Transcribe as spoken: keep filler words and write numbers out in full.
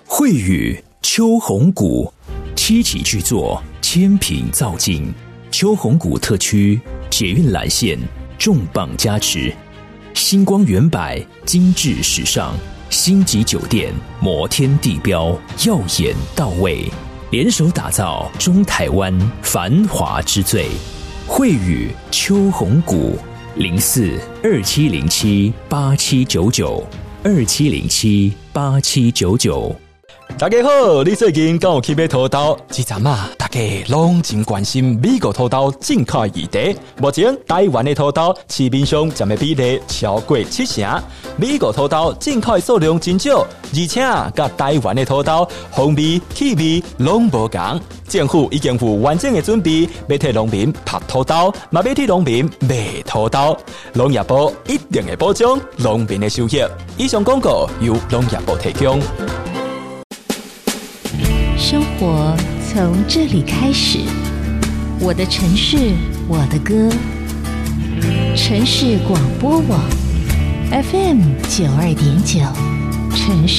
惠宇秋红谷七期巨作，千品造境。秋红谷特区捷运蓝线重磅加持，星光远百精致时尚，星级酒店摩天地标耀眼到位，联手打造中台湾繁华之最。惠宇秋红谷零四二七零七八七九九二七零七八七九九。 大家好，你最近敢有去买土豆？这阵啊，大家拢真关心美国土豆进口议题。目前台湾的土豆市面上占的比例超过七成，美国土豆进口的数量真少，而且啊，甲台湾的土豆风味、气味拢无同。政府已经有完整的准备，要替农民拍土豆，嘛要替农民卖土豆。农业部一定会保障农民的收益。以上广告由农业部提供。 生活从这里开始，我的城市，我的歌。城市广播网 F M 九二点九，城市。